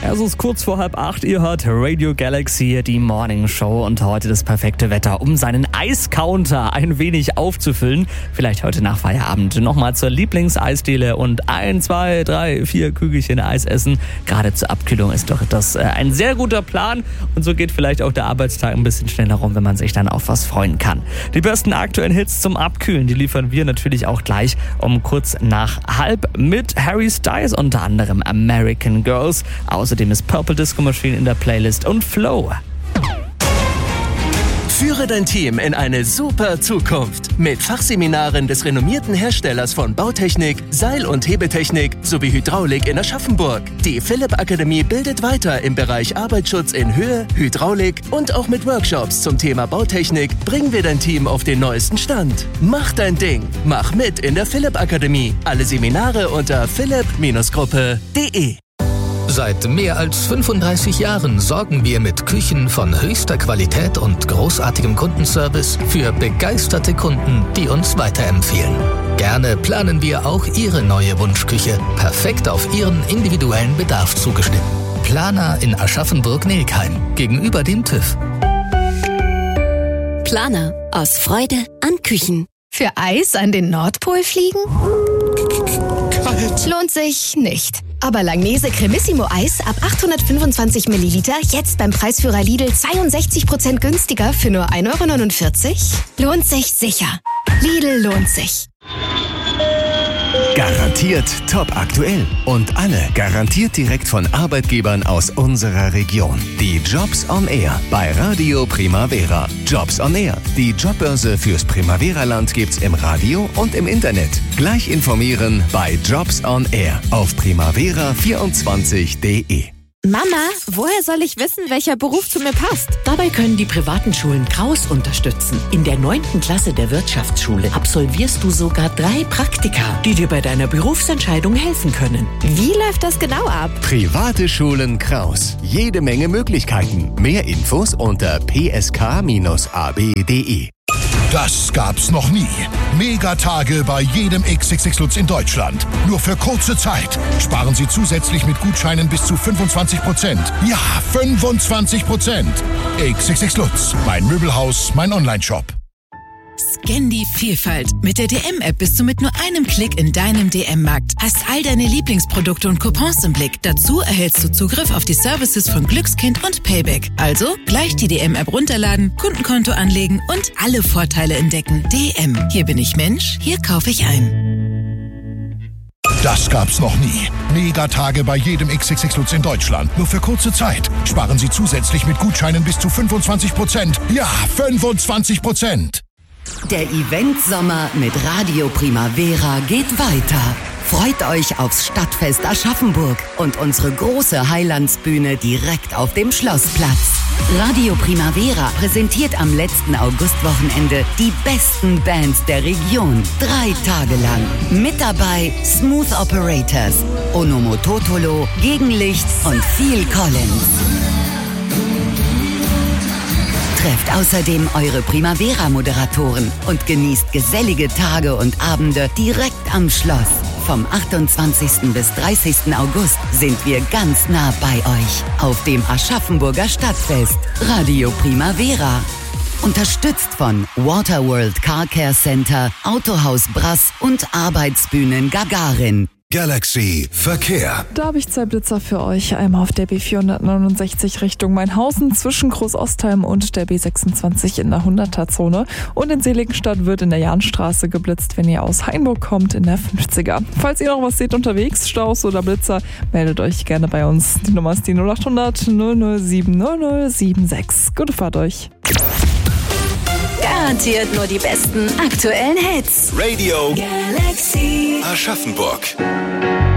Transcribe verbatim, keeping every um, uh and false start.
Es ist kurz vor halb acht, ihr hört Radio Galaxy, die Morning Show und heute das perfekte Wetter, um seinen Eiscounter ein wenig aufzufüllen. Vielleicht heute nach Feierabend nochmal zur Lieblingseisdiele und ein, zwei, drei, vier Kügelchen Eis essen. Gerade zur Abkühlung ist doch das äh, ein sehr guter Plan und so geht vielleicht auch der Arbeitstag ein bisschen schneller rum, wenn man sich dann auf was freuen kann. Die besten aktuellen Hits zum Abkühlen, die liefern wir natürlich auch gleich um kurz nach halb mit Harry Styles, unter anderem American Girls. Außerdem ist Purple Disco Machine in der Playlist und Flow. Führe dein Team in eine super Zukunft mit Fachseminaren des renommierten Herstellers von Bautechnik, Seil- und Hebetechnik sowie Hydraulik in Aschaffenburg. Die Philipp Akademie bildet weiter im Bereich Arbeitsschutz in Höhe, Hydraulik und auch mit Workshops zum Thema Bautechnik bringen wir dein Team auf den neuesten Stand. Mach dein Ding, mach mit in der Philipp Akademie. Alle Seminare unter philipp Gruppe punkt de. Seit mehr als fünfunddreißig Jahren sorgen wir mit Küchen von höchster Qualität und großartigem Kundenservice für begeisterte Kunden, die uns weiterempfehlen. Gerne planen wir auch Ihre neue Wunschküche, perfekt auf Ihren individuellen Bedarf zugeschnitten. Planer in Aschaffenburg-Nelkheim, gegenüber dem TÜV. Planer, aus Freude an Küchen. Für Eis an den Nordpol fliegen? Kalt. Lohnt sich nicht. Aber Langnese Cremissimo Eis ab achthundertfünfundzwanzig Milliliter jetzt beim Preisführer Lidl zweiundsechzig Prozent günstiger für nur ein Euro neunundvierzig? Lohnt sich sicher. Lidl lohnt sich. Garantiert top aktuell und alle garantiert direkt von Arbeitgebern aus unserer Region. Die Jobs on Air bei Radio Primavera. Jobs on Air. Die Jobbörse fürs Primavera-Land gibt's im Radio und im Internet. Gleich informieren bei Jobs on Air auf primavera vierundzwanzig punkt de. Mama, woher soll ich wissen, welcher Beruf zu mir passt? Dabei können die privaten Schulen Kraus unterstützen. In der neunten Klasse der Wirtschaftsschule absolvierst du sogar drei Praktika, die dir bei deiner Berufsentscheidung helfen können. Wie läuft das genau ab? Private Schulen Kraus. Jede Menge Möglichkeiten. Mehr Infos unter p s k bindestrich a b punkt de. Das gab's noch nie. Megatage bei jedem X X X Lutz in Deutschland. Nur für kurze Zeit. Sparen Sie zusätzlich mit Gutscheinen bis zu fünfundzwanzig Prozent. Ja, fünfundzwanzig Prozent. X X X Lutz, mein Möbelhaus, mein Onlineshop. Scan die Vielfalt. Mit der D M-App bist du mit nur einem Klick in deinem D M-Markt. Hast all deine Lieblingsprodukte und Coupons im Blick. Dazu erhältst du Zugriff auf die Services von Glückskind und Payback. Also gleich die D M-App runterladen, Kundenkonto anlegen und alle Vorteile entdecken. D M. Hier bin ich Mensch, hier kaufe ich ein. Das gab's noch nie. Megatage bei jedem X X X Lutz in Deutschland. Nur für kurze Zeit. Sparen Sie zusätzlich mit Gutscheinen bis zu fünfundzwanzig Prozent. Ja, fünfundzwanzig Prozent. Der Event-Sommer mit Radio Primavera geht weiter. Freut euch aufs Stadtfest Aschaffenburg und unsere große Highlandsbühne direkt auf dem Schlossplatz. Radio Primavera präsentiert am letzten Augustwochenende die besten Bands der Region. Drei Tage lang. Mit dabei Smooth Operators, Onomototolo, Gegenlicht und Phil Collins. Trefft außerdem eure Primavera-Moderatoren und genießt gesellige Tage und Abende direkt am Schloss. Vom achtundzwanzigsten bis dreißigsten August sind wir ganz nah bei euch auf dem Aschaffenburger Stadtfest. Radio Primavera. Unterstützt von Waterworld Car Care Center, Autohaus Brass und Arbeitsbühnen Gagarin. Galaxy Verkehr. Da habe ich zwei Blitzer für euch. Einmal auf der B vierhundertneunundsechzig Richtung Mainhausen zwischen Großostheim und der B sechsundzwanzig in der hunderter-Zone. Und in Seligenstadt wird in der Jahnstraße geblitzt, wenn ihr aus Hainburg kommt, in der fünfziger. Falls ihr noch was seht unterwegs, Staus oder Blitzer, meldet euch gerne bei uns. Die Nummer ist die null acht hundert null null sieben null null sieben sechs. Gute Fahrt euch. Garantiert nur die besten aktuellen Hits. Radio Galaxy Aschaffenburg.